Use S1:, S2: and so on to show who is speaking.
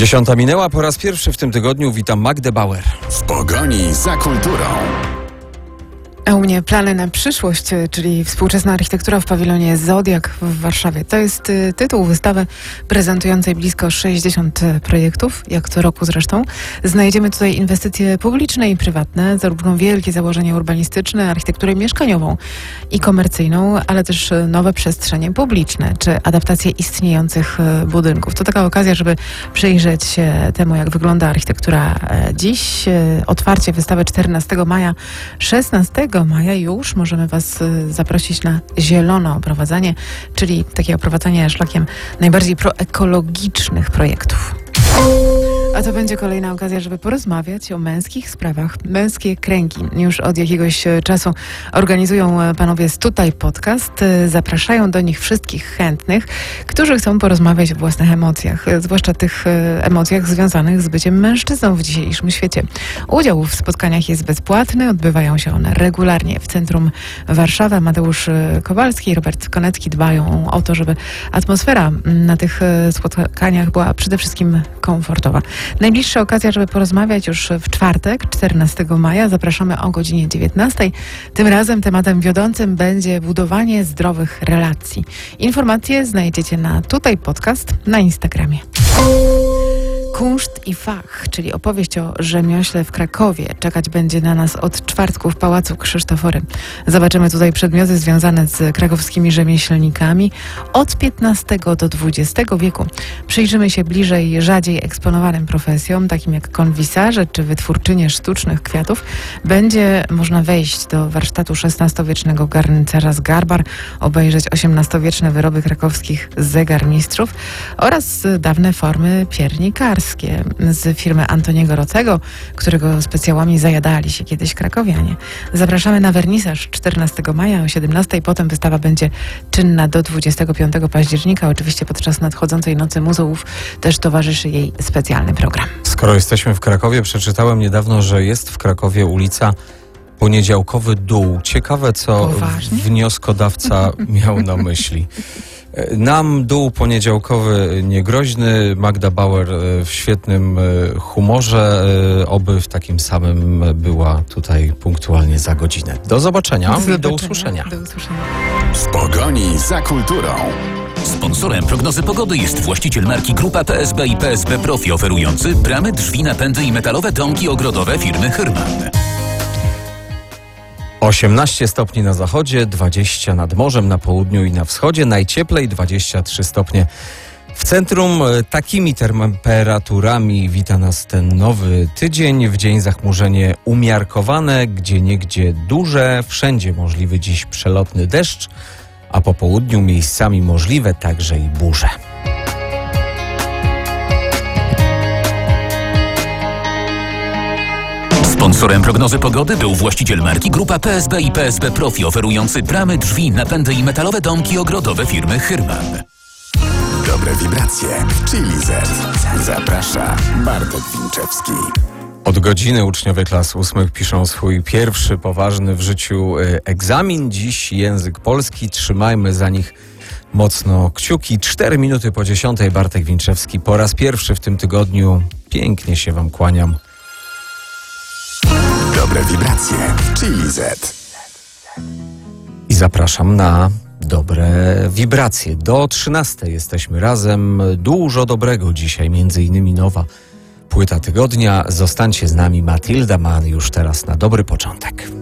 S1: 10 minęła, po raz pierwszy w tym tygodniu witam Magdę Bauer.
S2: W pogoni za kulturą.
S3: A u mnie plany na przyszłość, czyli współczesna architektura w pawilonie Zodiak w Warszawie. To jest tytuł wystawy prezentującej blisko 60 projektów, jak co roku zresztą. Znajdziemy tutaj inwestycje publiczne i prywatne, zarówno wielkie założenia urbanistyczne, architekturę mieszkaniową i komercyjną, ale też nowe przestrzenie publiczne, czy adaptacje istniejących budynków. To taka okazja, żeby przyjrzeć się temu, jak wygląda architektura dziś. Otwarcie wystawy 14 maja, 16 maja już możemy Was zaprosić na zielone oprowadzanie, czyli takie oprowadzanie szlakiem najbardziej proekologicznych projektów. A to będzie kolejna okazja, żeby porozmawiać o męskich sprawach. Męskie kręgi już od jakiegoś czasu organizują panowie z Tutaj Podcast. Zapraszają do nich wszystkich chętnych, którzy chcą porozmawiać o własnych emocjach, zwłaszcza tych emocjach związanych z byciem mężczyzną w dzisiejszym świecie. Udział w spotkaniach jest bezpłatny, odbywają się one regularnie w centrum Warszawy. Mateusz Kowalski i Robert Konecki dbają o to, żeby atmosfera na tych spotkaniach była przede wszystkim komfortowa. Najbliższa okazja, żeby porozmawiać już w czwartek, 14 maja. Zapraszamy o godzinie 19. Tym razem tematem wiodącym będzie budowanie zdrowych relacji. Informacje znajdziecie na Tutaj Podcast na Instagramie. Kunszt i Fach, czyli opowieść o rzemiośle w Krakowie. Czekać będzie na nas od czwartku w Pałacu Krzysztofory. Zobaczymy tutaj przedmioty związane z krakowskimi rzemieślnikami od XV do XX wieku. Przyjrzymy się bliżej rzadziej eksponowanym profesjom, takim jak konwisarze czy wytwórczynie sztucznych kwiatów. Będzie można wejść do warsztatu XVI-wiecznego garncarza z Garbar, obejrzeć XVIII-wieczne wyroby krakowskich zegarmistrzów oraz dawne formy piernikarskie z firmy Antoniego Rocego, którego specjałami zajadali się kiedyś krakowianie. Zapraszamy na wernisaż 14 maja o 17. Potem wystawa będzie czynna do 25 października. Oczywiście podczas nadchodzącej Nocy Muzeów też towarzyszy jej specjalny program.
S1: Skoro jesteśmy w Krakowie, przeczytałem niedawno, że jest w Krakowie ulica Poniedziałkowy Dół. Ciekawe, co wnioskodawca miał na myśli. Nam dół poniedziałkowy niegroźny, Magda Bauer w świetnym humorze, oby w takim samym była tutaj punktualnie za godzinę. Do zobaczenia i do usłyszenia.
S3: Do usłyszenia.
S2: W pogoni za kulturą.
S4: Sponsorem prognozy pogody jest właściciel marki Grupa PSB i PSB Profi, oferujący bramy, drzwi, napędy i metalowe domki ogrodowe firmy Hyrman.
S1: 18 stopni na zachodzie, 20 nad morzem, na południu i na wschodzie, najcieplej 23 stopnie. W centrum takimi temperaturami wita nas ten nowy tydzień. W dzień zachmurzenie umiarkowane, gdzieniegdzie duże, wszędzie możliwy dziś przelotny deszcz, a po południu miejscami możliwe także i burze.
S4: Sponsorem prognozy pogody był właściciel marki Grupa PSB i PSB Profi, oferujący bramy, drzwi, napędy i metalowe domki ogrodowe firmy Hyrman.
S2: Dobre wibracje w Chili Z. Zaprasza Bartek Winczewski.
S1: Od godziny uczniowie klas 8 piszą swój pierwszy poważny w życiu egzamin. Dziś język polski. Trzymajmy za nich mocno kciuki. 4 minuty po 10. Bartek Winczewski po raz pierwszy w tym tygodniu. Pięknie się Wam kłaniam.
S2: Dobre wibracje w Chili Z.
S1: I zapraszam na dobre wibracje. Do 13 jesteśmy razem. Dużo dobrego dzisiaj, między innymi nowa płyta tygodnia. Zostańcie z nami, Matilda Mann już teraz na dobry początek.